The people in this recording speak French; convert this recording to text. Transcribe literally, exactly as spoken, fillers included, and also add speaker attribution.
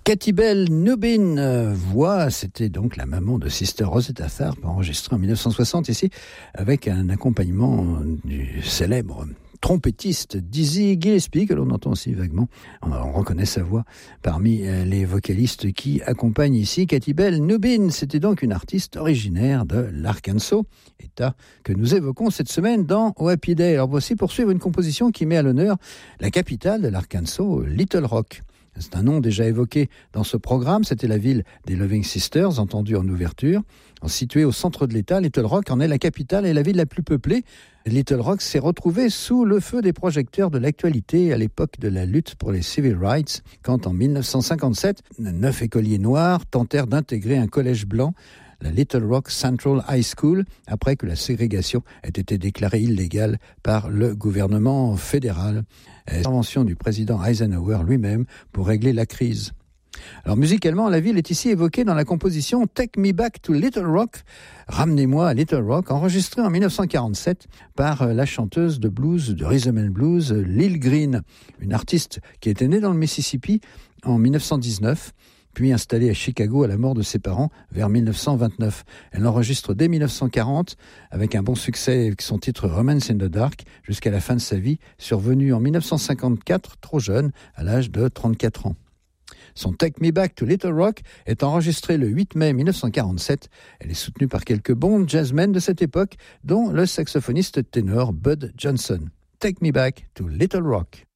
Speaker 1: Katy Bell Nubin, euh, voix, c'était donc la maman de Sister Rosetta Tharpe, enregistrée en mille neuf cent soixante ici, avec un accompagnement du célèbre trompettiste Dizzy Gillespie, que l'on entend aussi vaguement. On, on reconnaît sa voix parmi les vocalistes qui accompagnent ici Katy Bell Nubin. C'était donc une artiste originaire de l'Arkansas, État que nous évoquons cette semaine dans O Happy Day. Alors voici poursuivre une composition qui met à l'honneur la capitale de l'Arkansas, Little Rock. C'est un nom déjà évoqué dans ce programme, c'était la ville des Loving Sisters, entendue en ouverture. Située au centre de l'État, Little Rock en est la capitale et la ville la plus peuplée. Little Rock s'est retrouvée sous le feu des projecteurs de l'actualité à l'époque de la lutte pour les civil rights, quand en mille neuf cent cinquante-sept, neuf écoliers noirs tentèrent d'intégrer un collège blanc, la Little Rock Central High School, après que la ségrégation ait été déclarée illégale par le gouvernement fédéral. Intervention du président Eisenhower lui-même pour régler la crise. Alors musicalement, la ville est ici évoquée dans la composition Take Me Back to Little Rock, Ramenez-moi à Little Rock, enregistrée en mille neuf cent quarante-sept par la chanteuse de blues, de rhythm and blues, Lil Green, une artiste qui était née dans le Mississippi en mille neuf cent dix-neuf, puis installée à Chicago à la mort de ses parents vers mille neuf cent vingt-neuf. Elle enregistre dès mille neuf cent quarante avec un bon succès avec son titre Romance in the Dark jusqu'à la fin de sa vie, survenue en mille neuf cent cinquante-quatre, trop jeune, à l'âge de trente-quatre ans. Son Take Me Back to Little Rock est enregistré le huit mai mille neuf cent quarante-sept. Elle est soutenue par quelques bons jazzmen de cette époque, dont le saxophoniste ténor Bud Johnson. Take Me Back to Little Rock.